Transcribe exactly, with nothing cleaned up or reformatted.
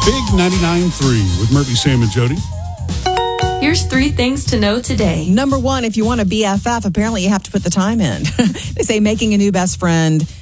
Big ninety-nine point three with Murphy, Sam, and Jody. Here's three things to know today. Number one, if you want a B F F, apparently you have to put the time in. They say making a new best friend